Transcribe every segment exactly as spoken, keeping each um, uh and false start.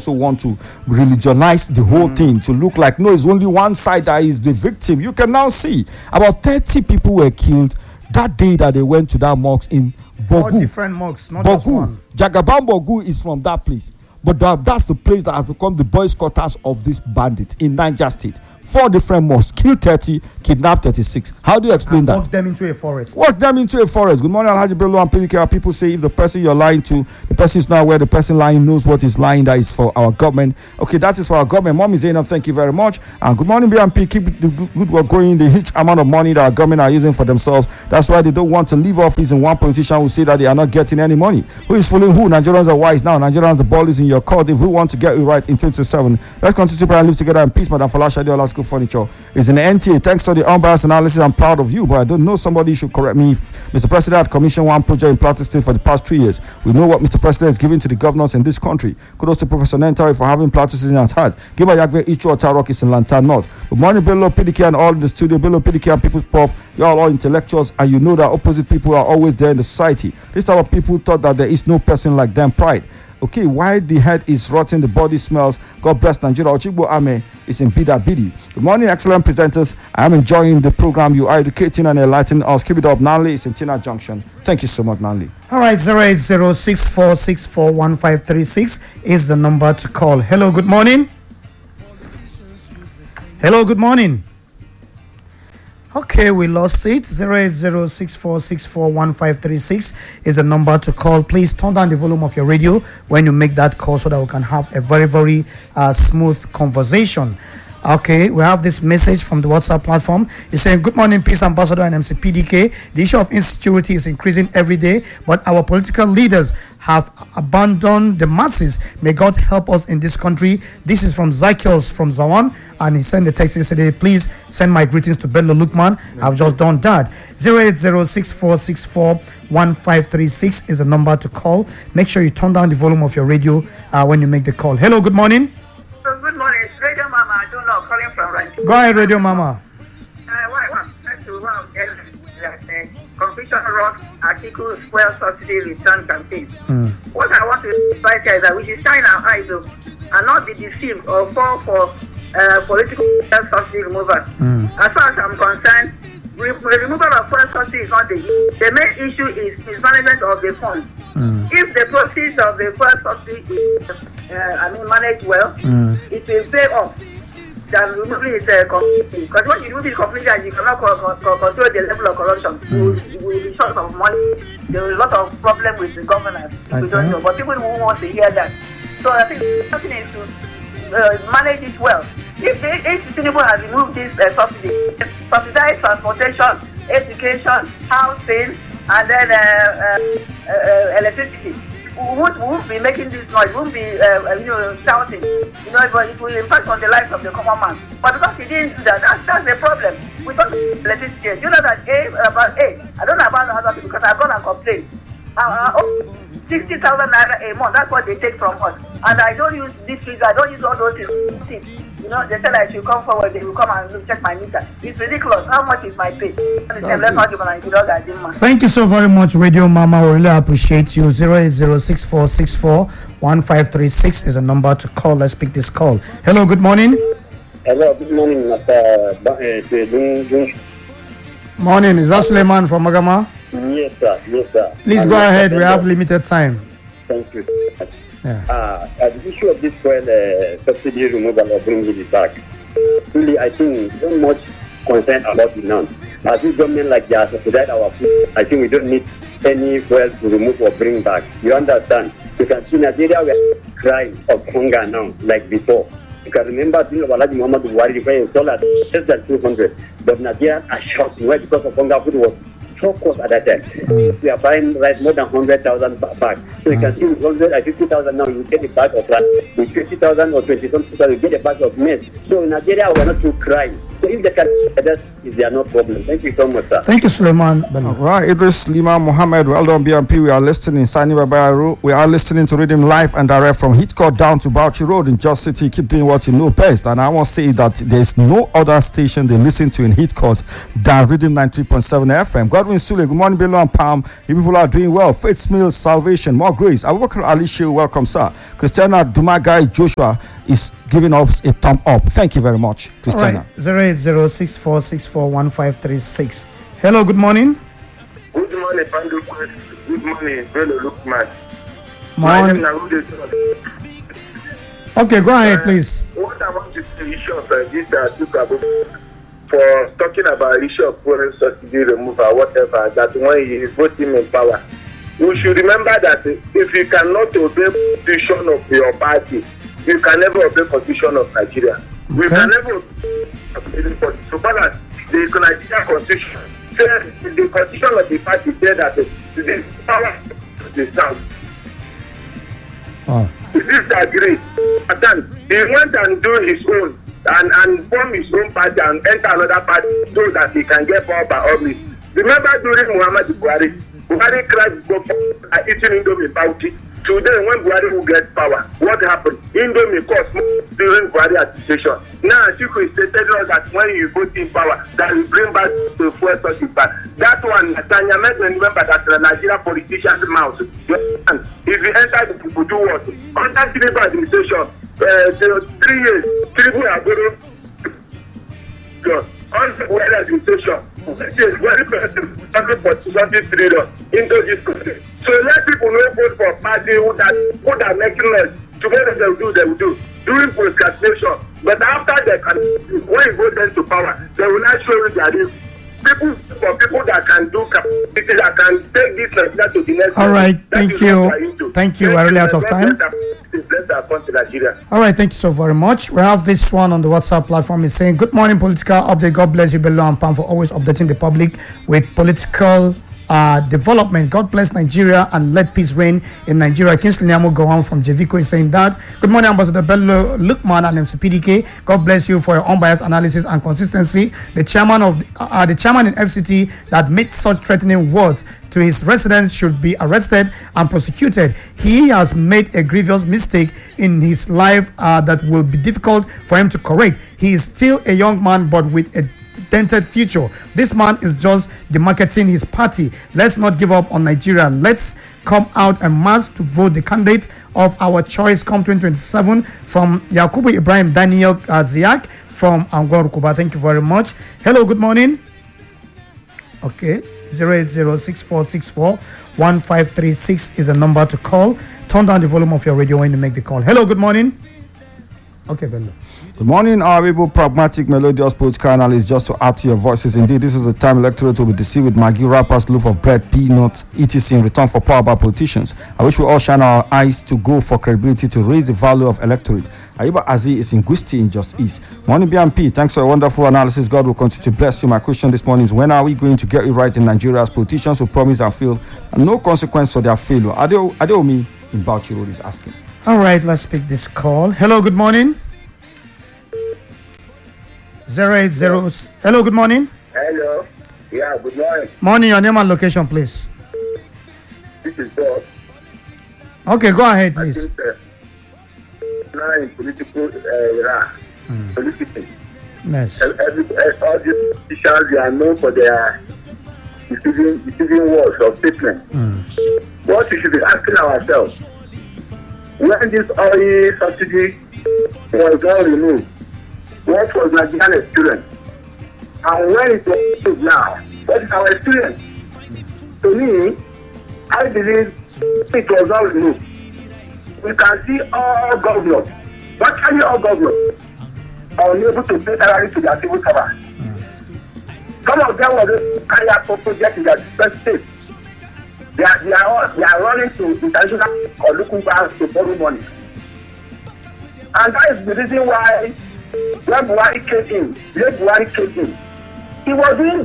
also want to religionize the whole mm. thing to look like, no, it's only one side that is the victim. You can now see about thirty people were killed that day that they went to that mosque in Bogu. Four different mosques, not Bogu. just one. Jagaban Bogu is from that place. But that, that's the place that has become the boys' quarters of this bandit in Niger State. Four different mosques, killed thirty, kidnapped thirty-six. How do you explain and that? Walk them into a forest. Walk them into a forest. Good morning, Alhaji Bello and P D K. People say if the person you're lying to, the person is not aware, the person lying knows what is lying, that is for our government. Okay, that is for our government. Mom is Zainab, thank you very much. And good morning, B M P. Keep the good work going. The huge amount of money that our government are using for themselves. That's why they don't want to leave office. And one politician will say that they are not getting any money. Who is fooling who? Nigerians are wise now. Nigerians, the ball is in your court. If we want to get it right in twenty twenty-seven, let's continue to pray and live together in peace. Madam Falasha Adeola School Furniture is in the N T A. Thanks for the unbiased analysis. I'm proud of you, but I don't know, somebody should correct me. If Mister President had commissioned one project in Plateau State for the past three years. We know what Mister President is giving to the governors in this country. Kudos to Professor Nentawi for having Plateau State in his heart. Give a Yagbe Ichu Otarok is in Lantan North. Good morning, Bello, P D K, and all in the studio. Bello, P D K, and People's Puff. You're all intellectuals, and you know that opposite people are always there in the society. This type of people thought that there is no person like them. Pride. Okay, why the head is rotten, the body smells. God bless Nigeria. Ochigbo Ame is in Bida Bidi. Good morning, excellent presenters. I am enjoying the program. You are educating and enlightening us. Keep it up. Nanli is in Tina Junction. Thank you so much, Nanli. All right, zero eight zero six four six four one five three six is the number to call. Hello, good morning. Hello, good morning. Okay, we lost it. zero eight zero six four six four one five three six is the number to call. Please turn down the volume of your radio when you make that call so that we can have a very, very uh, smooth conversation. Okay, we have this message from the WhatsApp platform. It's saying, good morning, Peace Ambassador and M C P D K. The issue of insecurity is increasing every day, but our political leaders have abandoned the masses. May God help us in this country. This is from Zykiels from Zawan, and he sent a text yesterday. Please send my greetings to Bello Lukman. I've just done that. zero eight zero six four six four one five three six is the number to call. Make sure you turn down the volume of your radio uh, when you make the call. Hello, good morning. So good morning, it's Radio Mama. I don't know, calling from Ranchi. Go ahead, Radio Mama. Uh, what I want to want to tell you that uh, Confusion Rock articles fuel subsidy return campaign. Mm. What I want to advise is that we should shine our eyes up and not be deceived or fall for uh, political subsidy removal. Mm. As far as I'm concerned, re- removal of fuel subsidy is not the issue. The main issue is mismanagement of the funds. Mm. If the proceeds of the fuel subsidy is uh, I mean, managed well, mm. it will pay off than removing it uh, completely. Because when you remove it completely and you cannot co- co- co- control the level of corruption, mm. you, will, you will be short of money. There is a lot of problem with the governance. People okay. don't know, but people who want to hear that. So I think something is to uh, manage it well. If the if Tinubu has removed this uh, subsidy, subsidized transportation, education, housing, and then uh, uh, uh, electricity, we won't, we won't be making this noise, we won't be uh, you know, shouting, you know, but it will impact on the lives of the common man. But because he didn't do that, that's, that's the problem. We don't electricity. You know that A, about A, I don't know about the other people because I've gone and complained. Uh, uh, sixty thousand naira a month, that's what they take from us. And I don't use this figure, I don't use all those things. You know, they said I should come forward, they will come and look, check my meter. It's ridiculous. How much is my pay? Thank you so very much, Radio Mama. We really appreciate you. zero eight zero six four six four one five three six is a number to call. Let's pick this call. Hello, good morning. Hello, good morning, Mister Morning. Is that Suleiman from Magama? Yes, sir. Yes, sir. Please I'm go ahead. We have limited time. Thank you. Yeah. Uh, the issue of this fuel uh, subsidy removal or bringing it back, really, I think so much concerned about it now. As this government like they are subsidized our food, I think we don't need any fuel to remove or bring back. You understand? You can see Nigeria, we are crying of hunger now, like before. You can remember Alaji Muhammad Buhari, when he sold at less than two hundred, but Nigeria are shouting why because of hunger food was so cost at that time. Mm. We are buying rice more than one hundred thousand bags. So you mm. can see with one hundred fifty thousand now, you get a bag of rice. With fifty thousand or twenty something thousand, you get a bag of maize. So in Nigeria, we are not too crying. So if they can just is there no problem. Thank you so much, sir. Thank you, Suleiman Bello. Right, Idris Lima Mohammed, well done, B M P. We are listening. Sani Babayaru. We are listening to Rhythm live and direct from Hitcourt down to Bauchi Road in Jos City. Keep doing what you know best. And I want to say that there is no other station they listen to in Hitcourt than Rhythm ninety-three point seven F M. Godwin Sule, good morning, Bello and Palm. You people are doing well. Faith Mills, Salvation, more grace. Abubakar Ali Shehu, welcome, sir. Christiana Dumagai Joshua is giving us a thumb up. Thank you very much, Christiana. Right. zero eight zero six four six four one five three six. Hello, good morning. Good morning, Pandu. Good morning, Bello Lukman. Morning. Okay, go ahead, uh, please. What I want to say, issue of uh, this uh, for talking about issue of foreign subsidy removal, whatever, that when he is voting in power, we should remember that if you cannot obey the position of your party, you can never obey the constitution of Nigeria. Okay. We can never obey the constitution. So far as the Nigerian constitution says, the constitution of the party said that the power to the South. Oh. He disagreed. But then he went and do his own and, and form his own party and enter another party so that he can get power by all means. Remember during Muhammad Buhari, Buhari cried for eating Indomie bounty. Today, when Buhari will get power, what happened? Indomie cost during Buhari administration. Now, Chiku stated us that when you go in power, that will bring back the fuel subsidy back. That one, Tanya made me remember that the Nigerian politician's mouth. If you enter the people do what? Under Tinubu administration, uh, three years, Tinubu are going to under Buhari administration, this is very something something trillion into this country. So let people know vote for party who that who that making us to what they will do, they will do during procrastination. But after they can, when you vote them to power, they will not show you their real people for people that can do capacity that can take this Nigeria to the next. All right, thank you, thank you. We're really out of time. All right, thank you so very much. We have this one on the WhatsApp platform. Is saying, "Good morning, political update. God bless you, Bello and Pam, for always updating the public with political uh, development. God bless Nigeria and let peace reign in Nigeria." Kingsley Nyamo Gohan from Jevico is saying that. Good morning, Ambassador Bello Lukman and M C P D K. God bless you for your unbiased analysis and consistency. The chairman of the, uh, the chairman in F C T that made such threatening words to his residents should be arrested and prosecuted. He has made a grievous mistake in his life uh, that will be difficult for him to correct. He is still a young man, but with a dented future. This man is just demarketing his party. Let's not give up on Nigeria. Let's come out en masse to vote the candidates of our choice come twenty twenty-seven. From Yakubu Ibrahim Daniel uh, Ziak from Angor Kuba. Thank you very much. Hello, good morning. Okay, zero eight zero six four six four one five three six is the number to call. Turn down the volume of your radio when you make the call. Hello, good morning. Okay, Bello. Good morning, our able, pragmatic, melodious political analysts. Just to add to your voices, indeed, this is the time electorate will be deceived with Maggie rappers, loaf of bread, peanuts, et cetera in return for power by politicians. I wish we all shine our eyes to go for credibility to raise the value of electorate. Aiba Azi is in Gusti in Just East. Morning, B M P. Thanks for a wonderful analysis. God will continue to bless you. My question this morning is, when are we going to get it right in Nigeria as politicians who promise and fail and no consequence for their failure? Adeo, Adeomi in Bauchi Road is asking. All right, let's pick this call. Hello, good morning. Zero eight zero. Hello, good morning. Hello. Yeah, good morning. Morning, your name and location, please. This is Bob. Okay, go ahead, I please. think, uh, now in political uh, era, mm. political. Yes. Every, uh, all these politicians, they are known for their deceiving, deceiving words or statements. Mm. What we should be asking ourselves, when this oil subsidy was not removed, what was Nigerian experience? And when it was removed now, what is our experience? To me, I believe it was not removed. We can see all governors, virtually all governors, are unable to pay salary to their civil servants. Some of them were carry out projects in their different states. They are, they are, they are running to international or local banks to borrow money. And that is the reason why when Buhari came in, when Buhari came in, he was doing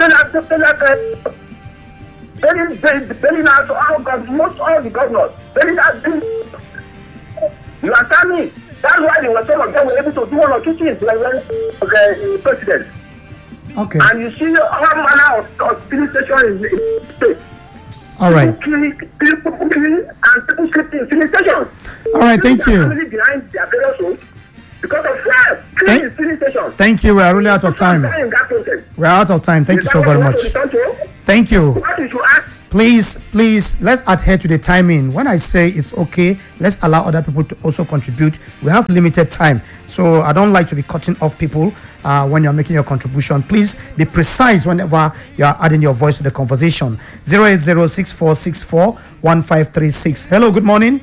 bailing out all governors, most all the governors, bailing out. You understand me? That's why they were some of them were able to do one or two things like when okay, president. Okay. And you see all manner of, of filling stations in the state. All right. People people killing and people sleeping in filling stations. All right, thank People you. are family behind their various homes because of fire. Killing in filling stations. Thank you. We are really out of time. People are in that process. We are out of time. Thank you Is so that very what much. you want to return to? Thank you. What you should ask? Please, please, let's adhere to the timing. When I say it's okay, let's allow other people to also contribute. We have limited time, so I don't like to be cutting off people uh, when you're making your contribution. Please be precise whenever you are adding your voice to the conversation. zero eight zero six four six four one five three six. Hello, good morning.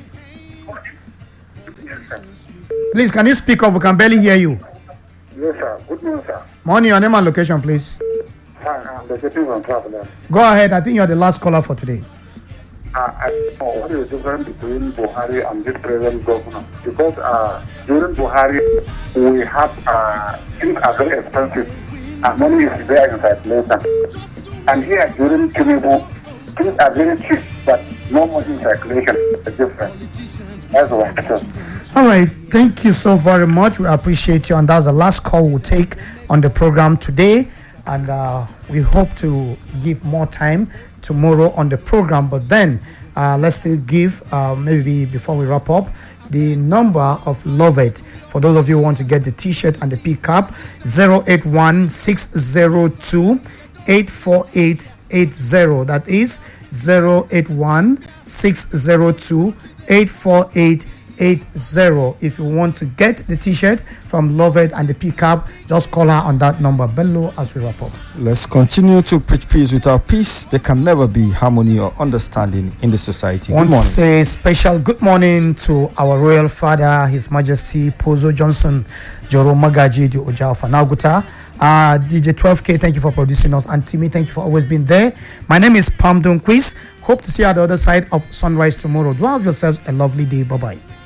Please, can you speak up? We can barely hear you. Yes, sir. Good morning, sir. Morning, your name and location, please. Hi, I'm the deputy on traveler. Go ahead. I think you're the last caller for today. Uh, I don't know what is the difference between Buhari and this present governor. Because uh, during Buhari, we have uh, things are very expensive and money is there in circulation. And here during Tinubu, things are very cheap, but no money in circulation. It's different. That's what. All right. Thank you so very much. We appreciate you. And that's the last call we'll take on the program today. And uh, we hope to give more time tomorrow on the program. But then uh, let's still give, uh, maybe before we wrap up, the number of Love It. For those of you who want to get the t-shirt and the pickup, zero eight one six zero two eight four eight eight zero. That is zero eight one six zero two eight four eight eight zero. If you want to get the t-shirt from Love It and the pickup, just call her on that number below as we wrap up. Let's continue to preach peace. Without peace, there can never be harmony or understanding in the society. I want Good to morning. say special good morning to our royal father, His Majesty Pozo Johnson Joro Magaji di Ojaofa Naguta. Uh, D J twelve K, thank you for producing us. And Timmy, thank you for always being there. My name is Pam Dunquiz. Hope to see you at the other side of sunrise tomorrow. Do have yourselves a lovely day. Bye-bye.